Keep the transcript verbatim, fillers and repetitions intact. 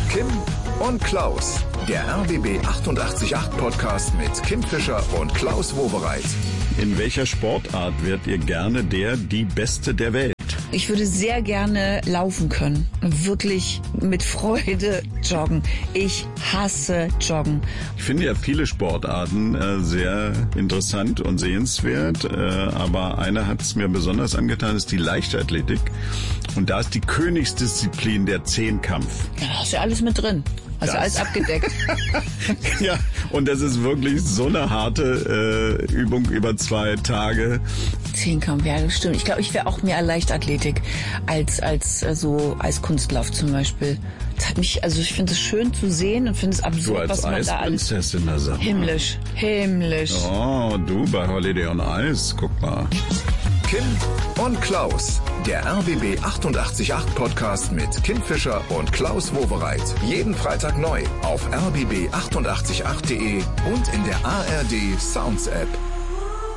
Kim und Klaus, der R B B achtundachtzig Komma acht Podcast mit Kim Fischer und Klaus Wowereit. In welcher Sportart wärt ihr gerne der, die Beste der Welt? Ich würde sehr gerne laufen können. Wirklich mit Freude joggen. Ich hasse Joggen. Ich finde ja viele Sportarten äh, sehr interessant und sehenswert, äh, aber eine hat es mir besonders angetan, ist die Leichtathletik. Und da ist die Königsdisziplin der Zehnkampf. Ja, da hast du ja alles mit drin. Hast du alles abgedeckt. Ja, und das ist wirklich so eine harte äh, Übung über zwei Tage. Zehnkampf, ja, das stimmt. Ich glaube, ich wäre auch mehr Leichtathletik als als äh, so Eiskunstlauf zum Beispiel. Das hat mich, also ich finde es schön zu sehen und finde es absurd, du als was man da alles. Eisprinzessin da sagt. Himmlisch, himmlisch. Oh, du bei Holiday on Ice, guck mal. Kim und Klaus, der R B B achtundachtzig Komma acht Podcast mit Kim Fischer und Klaus Wowereit. Jeden Freitag neu auf r b b achtundachtzig Komma acht punkt de und in der A R D Sounds App.